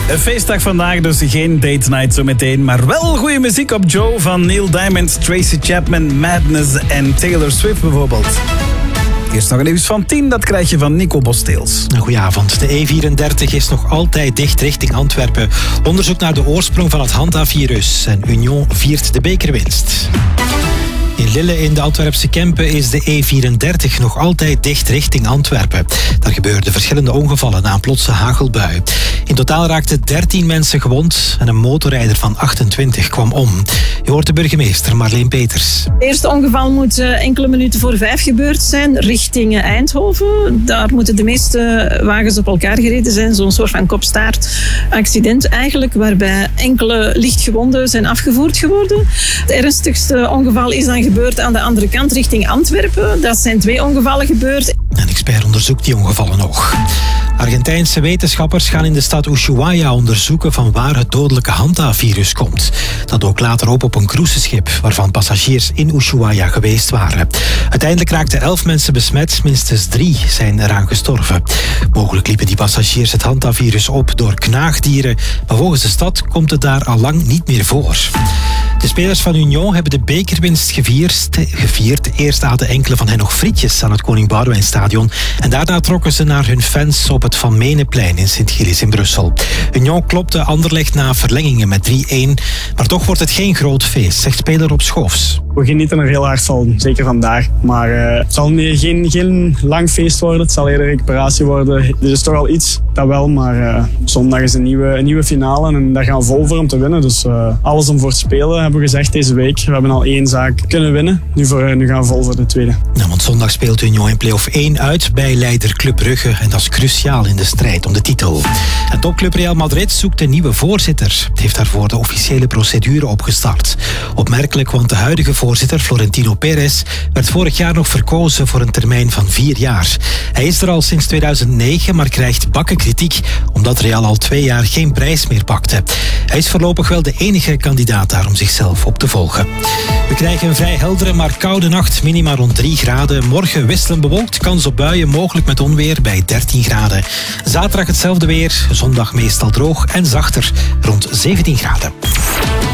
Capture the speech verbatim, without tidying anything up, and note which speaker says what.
Speaker 1: Een feestdag vandaag, dus geen date night zometeen. Maar wel goede muziek op Joe van Neil Diamond, Tracy Chapman, Madness en Taylor Swift bijvoorbeeld. Eerst nog een nieuws van tien, dat krijg je van Nico Bosteels.
Speaker 2: Goedenavond. De E vierendertig is nog altijd dicht richting Antwerpen. Onderzoek naar de oorsprong van het hantavirus. En Union viert de bekerwinst. In Lille in de Antwerpse Kempen is de E vierendertig nog altijd dicht richting Antwerpen. Daar gebeurden verschillende ongevallen na een plotse hagelbui. In totaal raakten dertien mensen gewond en een motorrijder van achtentwintig kwam om. Je hoort de burgemeester Marleen Peters.
Speaker 3: Het eerste ongeval moet enkele minuten voor vijf gebeurd zijn, richting Eindhoven. Daar moeten de meeste wagens op elkaar gereden zijn, zo'n soort van kopstaart-accident eigenlijk, waarbij enkele lichtgewonden zijn afgevoerd geworden. Het ernstigste ongeval is dan gebeurd aan de andere kant, richting Antwerpen. Dat zijn twee ongevallen gebeurd.
Speaker 2: Een expert onderzoekt die ongevallen nog. Argentijnse wetenschappers gaan in de stad Ushuaia onderzoeken van waar het dodelijke hantavirus komt. Dat dook later op op een cruiseschip waarvan passagiers in Ushuaia geweest waren. Uiteindelijk raakten elf mensen besmet, minstens drie zijn eraan gestorven. Mogelijk liepen die passagiers het hantavirus op door knaagdieren, maar volgens de stad komt het daar al lang niet meer voor. De spelers van Union hebben de bekerwinst gevierd. gevierd. Eerst aten enkele van hen nog frietjes aan het Koning Boudewijnstadion en daarna trokken ze naar hun fans op het Van Meneplein in Sint-Gilles in Brussel. Union klopte Anderlecht na verlengingen met drie-een, maar toch wordt het geen groot feest, zegt speler Rob Schoofs.
Speaker 4: We genieten er heel hard van, zeker vandaag. Maar uh, het zal nee, geen, geen lang feest worden, het zal eerder recuperatie worden. Er is toch al iets, dat wel, maar uh, zondag is een nieuwe, een nieuwe finale en daar gaan we vol voor om te winnen. Dus uh, alles om voor te spelen, hebben we gezegd deze week. We hebben al één zaak kunnen winnen, nu, voor, uh, nu gaan we vol voor de tweede.
Speaker 2: Nou, want zondag speelt Union in play-off één uit bij leider Club Brugge en dat is cruciaal in de strijd om de titel. En topclub Real Madrid zoekt een nieuwe voorzitter. Het heeft daarvoor de officiële procedure opgestart. Opmerkelijk, want de huidige voorzitter, Florentino Perez, werd vorig jaar nog verkozen voor een termijn van vier jaar. Hij is er al sinds tweeduizend negen, maar krijgt bakken kritiek omdat Real al twee jaar geen prijs meer pakte. Hij is voorlopig wel de enige kandidaat daar om zichzelf op te volgen. We krijgen een vrij heldere, maar koude nacht, minima rond drie graden. Morgen wisselend bewolkt, kans op buien, mogelijk met onweer bij dertien graden. Zaterdag hetzelfde weer, zondag meestal droog en zachter, rond zeventien graden.